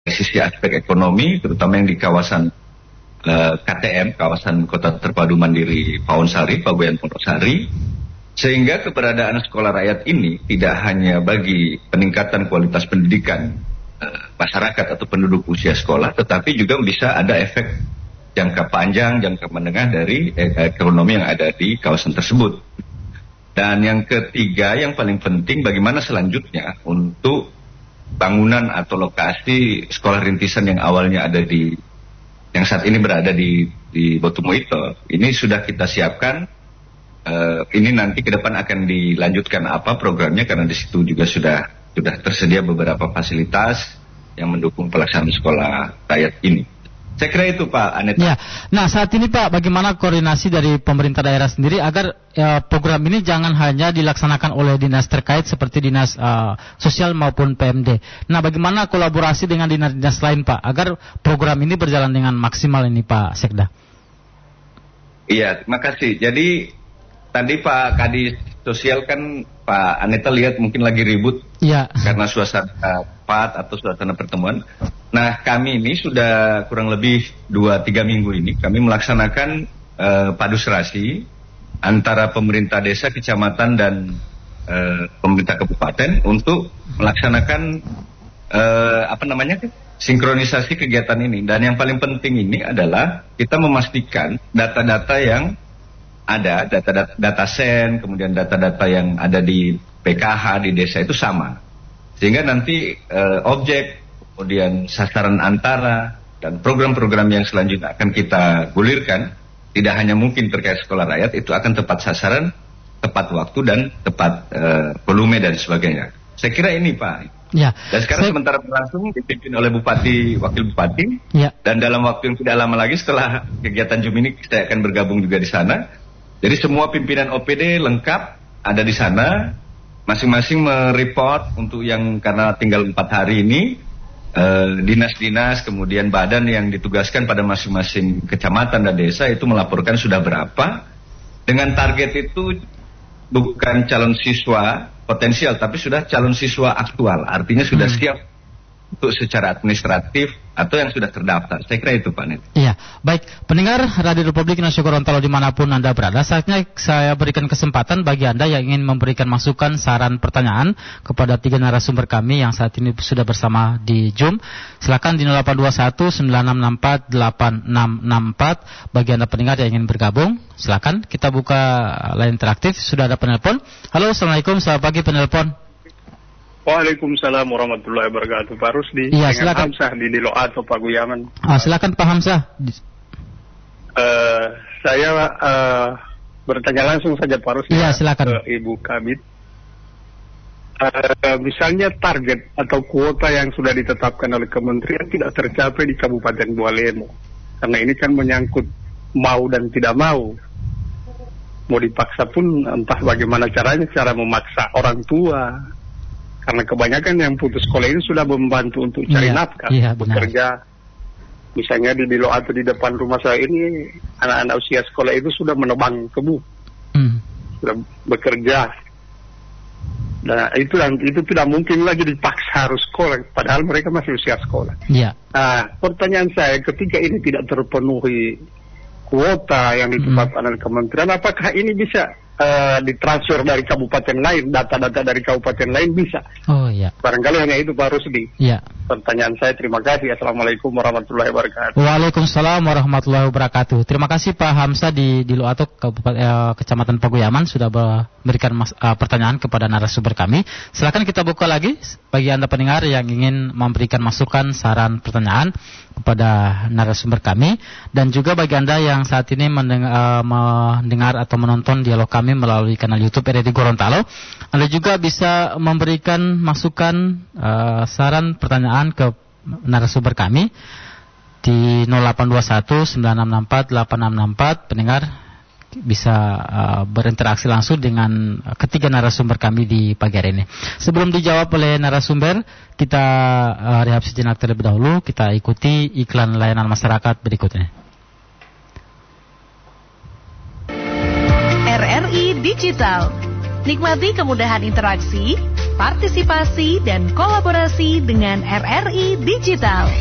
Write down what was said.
sisi aspek ekonomi, terutama yang di kawasan KTM, kawasan Kota Terpadu Mandiri Pawonsari, Paguyan Pondok-Sari, sehingga keberadaan sekolah rakyat ini tidak hanya bagi peningkatan kualitas pendidikan masyarakat atau penduduk usia sekolah, tetapi juga bisa ada efek jangka panjang, jangka menengah dari ekonomi yang ada di kawasan tersebut. Dan yang ketiga, yang paling penting, bagaimana selanjutnya untuk bangunan atau lokasi sekolah rintisan yang awalnya ada yang saat ini berada di Botumoito. Ini sudah kita siapkan. Ini nanti ke depan akan dilanjutkan apa programnya, karena di situ juga sudah tersedia beberapa fasilitas yang mendukung pelaksanaan sekolah rakyat ini. Saya kira itu Pak Aneta. Ya. Nah saat ini Pak, bagaimana koordinasi dari pemerintah daerah sendiri agar program ini jangan hanya dilaksanakan oleh dinas terkait seperti dinas sosial maupun PMD. Nah bagaimana kolaborasi dengan dinas-dinas lain Pak agar program ini berjalan dengan maksimal ini Pak Sekda? Iya, terima kasih. Jadi tadi Pak Kadis Sosial kan Pak Aneta lihat mungkin lagi ribut karena suasana atau suasana pertemuan. Nah kami ini sudah kurang lebih 2-3 minggu ini kami melaksanakan padu serasi antara pemerintah desa, kecamatan dan pemerintah kabupaten untuk melaksanakan sinkronisasi kegiatan ini. Dan yang paling penting ini adalah kita memastikan data-data yang ada, data sen, kemudian data-data yang ada di PKH di desa itu sama, sehingga nanti objek, kemudian sasaran antara dan program-program yang selanjutnya akan kita gulirkan tidak hanya mungkin terkait sekolah rakyat, itu akan tepat sasaran, tepat waktu dan tepat volume dan sebagainya. Saya kira ini Pak. Ya. Dan sekarang sementara berlangsung dipimpin oleh Bupati, Wakil Bupati, dan dalam waktu yang tidak lama lagi setelah kegiatan Zoom ini saya akan bergabung juga di sana. Jadi semua pimpinan OPD lengkap ada di sana, masing-masing mereport untuk yang karena tinggal 4 hari ini, dinas-dinas kemudian badan yang ditugaskan pada masing-masing kecamatan dan desa itu melaporkan sudah berapa. Dengan target itu bukan calon siswa potensial, tapi sudah calon siswa aktual, artinya sudah siap untuk secara administratif atau yang sudah terdaftar. Saya kira itu Pak Net. Iya, baik. Pendengar Radio Republik Indonesia Gorontalo dimanapun Anda berada, saatnya saya berikan kesempatan bagi Anda yang ingin memberikan masukan, saran, pertanyaan kepada 3 narasumber kami yang saat ini sudah bersama di Zoom. Silakan di 0821-9664-8664. Bagi Anda pendengar yang ingin bergabung, silakan. Kita buka line interaktif. Sudah ada penelpon. Halo, Assalamualaikum. Selamat pagi penelpon. Waalaikumsalam warahmatullahi wabarakatuh. Pak Rusdi, iya, dengan silakan. Hamzah di Diloato Paguyaman. Silakan Pak Hamzah. Saya bertanya langsung saja Pak Rusdi silakan. ke Ibu Kabid. Misalnya target atau kuota yang sudah ditetapkan oleh kementerian tidak tercapai di Kabupaten Bualemo, karena ini kan menyangkut mau dan tidak mau dipaksa pun entah bagaimana caranya, cara memaksa orang tua. Karena kebanyakan yang putus sekolah ini sudah membantu untuk cari nafkah, bekerja. Misalnya di Dilo atau di depan rumah saya ini, anak-anak usia sekolah itu sudah menebang kebu, sudah bekerja. Nah itu tidak mungkin lagi dipaksa harus sekolah, padahal mereka masih usia sekolah. Nah, pertanyaan saya, ketika ini tidak terpenuhi kuota yang ditetapkan oleh kementerian, apakah ini bisa ditransfer dari kabupaten lain, data-data dari kabupaten lain bisa? Barangkali hanya itu Pak Rusdi. Pertanyaan saya, terima kasih. Assalamualaikum warahmatullahi wabarakatuh. Waalaikumsalam warahmatullahi wabarakatuh. Terima kasih Pak Hamzah di Loato, Kecamatan Paguyaman, sudah memberikan pertanyaan kepada narasumber kami. Silakan kita buka lagi bagi Anda pendengar yang ingin memberikan masukan, saran, pertanyaan kepada narasumber kami, dan juga bagi Anda yang saat ini mendengar atau menonton dialog kami melalui kanal YouTube RRI Gorontalo, Anda juga bisa memberikan masukan, saran, pertanyaan ke narasumber kami di 0821-9664-8664. Pendengar bisa berinteraksi langsung dengan ketiga narasumber kami di pagi hari ini. Sebelum dijawab oleh narasumber, kita rehat sejenak terlebih dahulu. Kita ikuti iklan layanan masyarakat berikutnya. RRI Digital. Nikmati kemudahan interaksi, partisipasi dan kolaborasi dengan RRI Digital.